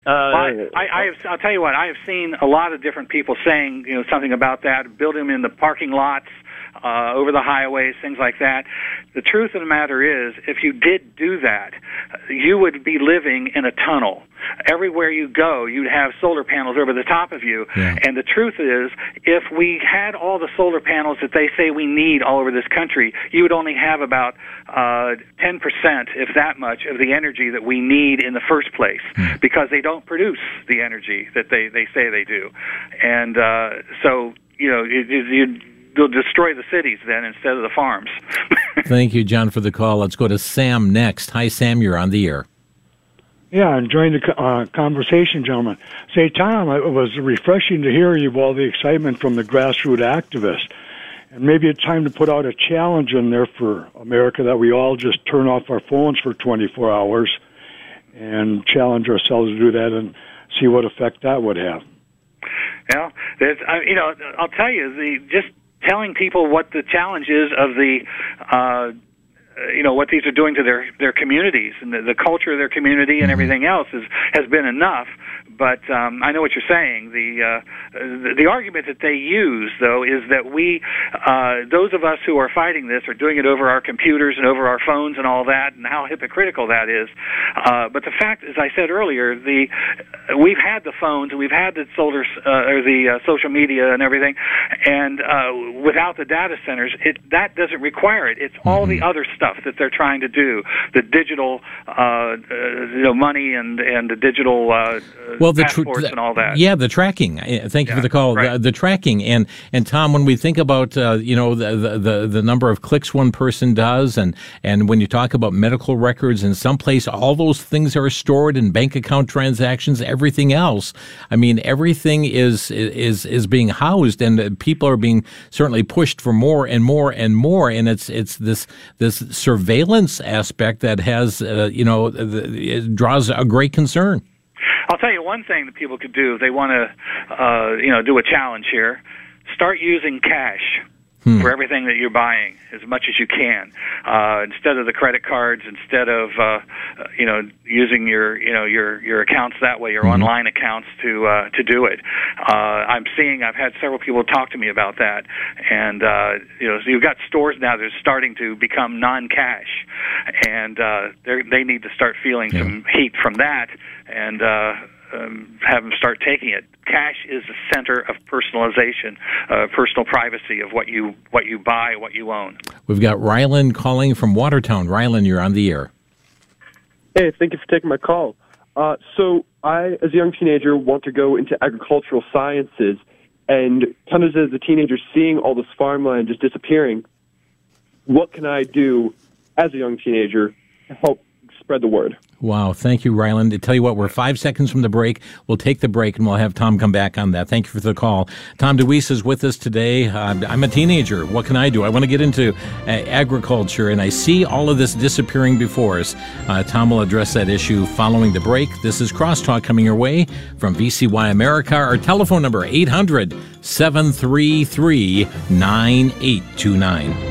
I'll tell you what, I have seen a lot of different people saying, something about that, building them in the parking lots, over the highways, things like that. The truth of the matter is, if you did do that, you would be living in a tunnel. Everywhere you go, you'd have solar panels over the top of you. Yeah. And the truth is, if we had all the solar panels that they say we need all over this country, you would only have about 10%, if that much, of the energy that we need in the first place, because they don't produce the energy that they say they do. And so, you'll destroy the cities then instead of the farms. Thank you, John, for the call. Let's go to Sam next. Hi, Sam, you're on the air. Yeah, enjoying the conversation, gentlemen. Say, Tom, it was refreshing to hear you of all the excitement from the grassroots activists. And maybe it's time to put out a challenge in there for America that we all just turn off our phones for 24 hours and challenge ourselves to do that and see what effect that would have. Well, I'll tell you, just telling people what the challenge is of the what these are doing to their communities and the culture of their community and everything else has been enough. But I know what you're saying. The argument that they use, though, is that we, those of us who are fighting this, are doing it over our computers and over our phones and all that, and how hypocritical that is. But the fact, as I said earlier, we've had the phones and we've had the social media and everything, and without the data centers, that doesn't require it. It's all the other stuff that they're trying to do, the digital money and the digital passports and all that. Yeah, the tracking. Thank you for the call. Right. The tracking. And Tom, when we think about the number of clicks one person does, and when you talk about medical records in some place, all those things are stored in bank account transactions, everything else. I mean, everything is being housed, and people are being certainly pushed for more and more and more. And it's this surveillance aspect that has it draws a great concern. I'll tell you one thing that people could do if they want to do a challenge here. Start using cash for everything that you're buying as much as you can, instead of the credit cards, instead of using your accounts that way, your online accounts to do it. I've had several people talk to me about that, and so you've got stores now that are starting to become non-cash, and they need to start feeling some heat from that, and have them start taking it. Cash is the center of personalization, personal privacy of what you buy, what you own. We've got Rylan calling from Watertown. Rylan, you're on the air. Hey, thank you for taking my call. So I, as a young teenager, want to go into agricultural sciences, and kind of as a teenager seeing all this farmland just disappearing, what can I do as a young teenager to help spread the word? Wow. Thank you, Ryland. To tell you what, we're 5 seconds from the break. We'll take the break, and we'll have Tom come back on that. Thank you for the call. Tom DeWeese is with us today. I'm a teenager. What can I do? I want to get into agriculture, and I see all of this disappearing before us. Tom will address that issue following the break. This is Crosstalk coming your way from VCY America. Our telephone number, 800-733-9829.